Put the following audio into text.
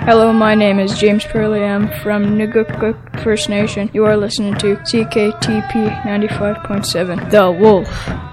Hello, my name is James Purley. I'm from Nuguk First Nation. You are listening to CKTP 95.7, The Wolf.